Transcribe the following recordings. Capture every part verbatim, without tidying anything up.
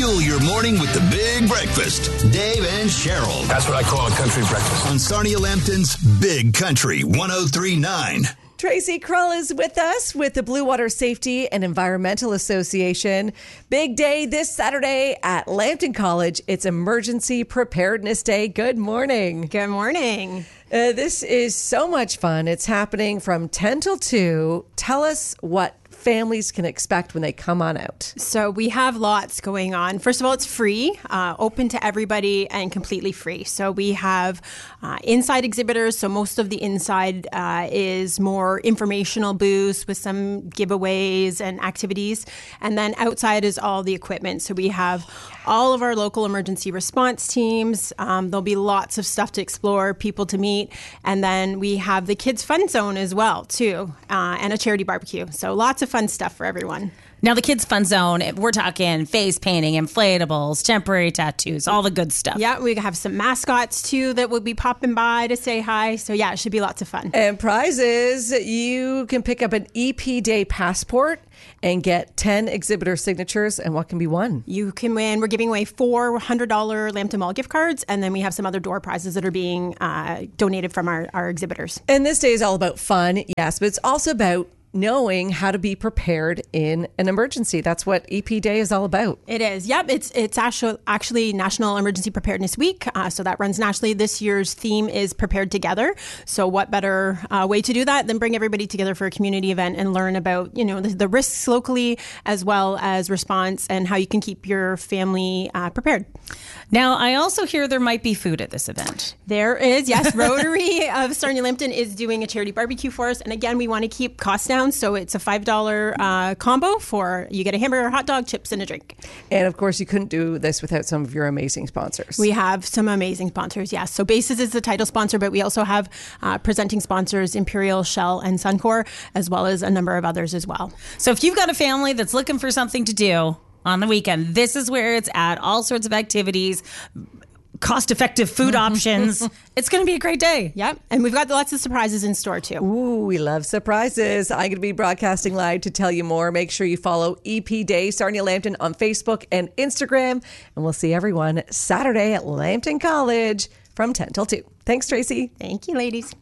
Fuel your morning with the Big Breakfast. Dave and Cheryl. That's what I call a country breakfast. On Sarnia Lambton's Big Country one oh three point nine. Tracy Krull is with us with the Blue Water Safety and Environmental Association. Big day this Saturday at Lambton College. It's Emergency Preparedness Day. Good morning. Good morning. Uh, this is so much fun. It's happening from ten till two. Tell us what families can expect when they come on out. So we have lots going on. First of all, it's free, uh, open to everybody and completely free. So we have uh, inside exhibitors. So most of the inside uh, is more informational booths with some giveaways and activities. And then outside is all the equipment. So we have all of our local emergency response teams. Um, there'll be lots of stuff to explore, people to meet. And then we have the kids fun zone as well, too, uh, and a charity barbecue. So lots of fun stuff for everyone. Now, the Kids Fun Zone, we're talking face painting, inflatables, temporary tattoos, all the good stuff. Yeah, we have some mascots, too, that will be popping by to say hi. So, yeah, it should be lots of fun. And prizes, you can pick up an E P Day passport and get ten exhibitor signatures. And what can be won? You can win. We're giving away four one hundred dollars Lambton Mall gift cards. And then we have some other door prizes that are being uh, donated from our, our exhibitors. And this day is all about fun, yes, but it's also about knowing how to be prepared in an emergency. That's what E P Day is all about. It is. Yep. It's it's actually, actually National Emergency Preparedness Week. Uh, so that runs nationally. This year's theme is Prepared Together. So what better uh, way to do that than bring everybody together for a community event and learn about, you know, the, the risks locally as well as response and how you can keep your family uh, prepared. Now, I also hear there might be food at this event. There is. Yes. Rotary of Sarnia Lambton is doing a charity barbecue for us. And again, we want to keep costs down. So it's a five dollars uh, combo for you get a hamburger, hot dog, chips, and a drink. And of course, you couldn't do this without some of your amazing sponsors. We have some amazing sponsors, yes. So Bases is the title sponsor, but we also have uh, presenting sponsors, Imperial, Shell, and Suncor, as well as a number of others as well. So if you've got a family that's looking for something to do on the weekend, this is where it's at. All sorts of activities, cost-effective food options. It's going to be a great day. Yep. And we've got lots of surprises in store, too. Ooh, we love surprises. I'm going to be broadcasting live to tell you more. Make sure you follow E P Day Sarnia Lambton on Facebook and Instagram. And we'll see everyone Saturday at Lambton College from ten till two. Thanks, Tracy. Thank you, ladies.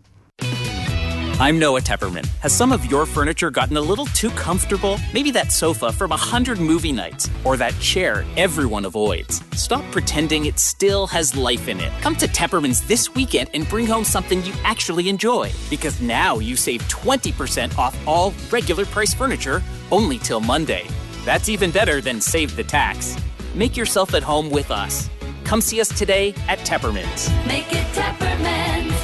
I'm Noah Tepperman. Has some of your furniture gotten a little too comfortable? Maybe that sofa from a hundred movie nights, or that chair everyone avoids. Stop pretending it still has life in it. Come to Tepperman's this weekend and bring home something you actually enjoy. Because now you save twenty percent off all regular price furniture only till Monday. That's even better than save the tax. Make yourself at home with us. Come see us today at Tepperman's. Make it Tepperman's.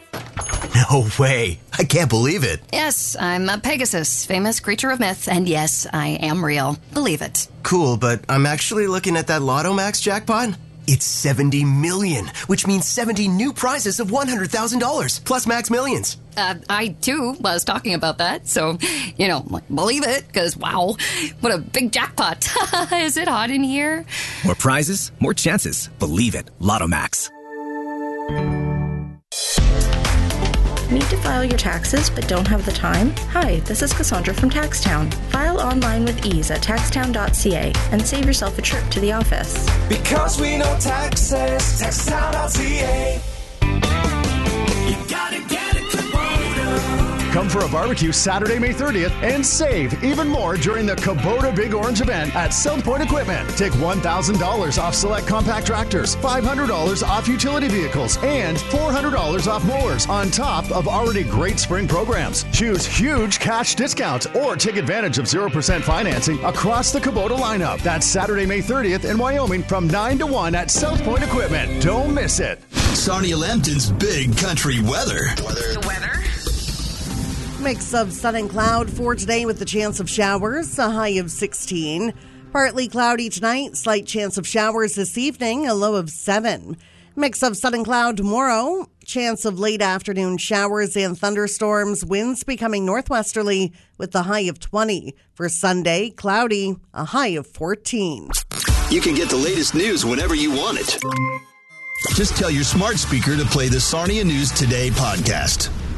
No way. I can't believe it. Yes, I'm a Pegasus, famous creature of myth, and yes, I am real. Believe it. Cool, but I'm actually looking at that Lotto Max jackpot. It's seventy million, which means seventy new prizes of one hundred thousand dollars, plus Max Millions. Uh, I, too, was talking about that, so, you know, believe it, because, wow, what a big jackpot. Is it hot in here? More prizes, more chances. Believe it. Lotto Max. Need to file your taxes but don't have the time? Hi, this is Cassandra from Taxtown. File online with ease at taxtown dot c a and save yourself a trip to the office. Because we know taxes, taxtown dot c a. You gotta get it, Kubota. Come for a barbecue Saturday, May thirtieth and save even more during the Kubota Big Orange event at South Point Equipment. Take one thousand dollars off select compact tractors, five hundred dollars off utility vehicles, and four hundred dollars off mowers on top of already great spring programs. Choose huge cash discounts or take advantage of zero percent financing across the Kubota lineup. That's Saturday, May thirtieth in Wyoming from nine to one at South Point Equipment. Don't miss it. Sarnia Lambton's Big Country weather. Weather. The weather. Mix of sun and cloud for today with the chance of showers, a high of sixteen. Partly cloudy tonight, slight chance of showers this evening, a low of seven. Mix of sun and cloud tomorrow, chance of late afternoon showers and thunderstorms, winds becoming northwesterly with the high of twenty. For Sunday, cloudy, a high of fourteen. You can get the latest news whenever you want it. Just tell your smart speaker to play the Sarnia News Today podcast.